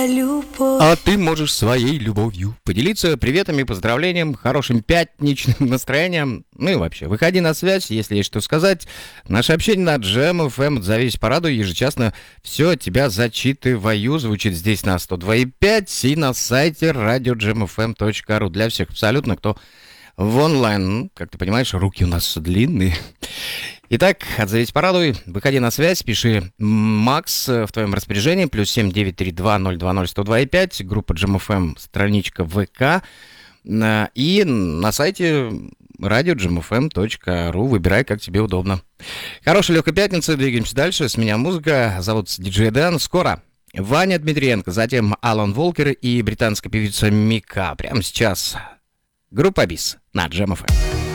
моя любовь. А ты можешь своей любовью поделиться приветами, поздравлением, хорошим пятничным настроением. Ну и вообще, выходи на связь, если есть что сказать. Наше общение на Jam FM, отзовись, порадуй, ежечасно все от тебя зачитываю. Звучит здесь на 102,5 и на сайте radio.jamfm.ru. Для всех абсолютно, кто в онлайн. Как ты понимаешь, руки у нас длинные. Итак, отзовись, порадуй, выходи на связь, пиши Макс в твоем распоряжении, +7 932 020 102,5, группа GMFM, страничка ВК, и на сайте radio.jamfm.ru, выбирай, как тебе удобно. Хорошей легкой пятницы, двигаемся дальше, с меня музыка, зовут диджей Дэн, скоро Ваня Дмитриенко, затем Алан Волкер и британская певица Мика, прямо сейчас группа Бис на GMFM.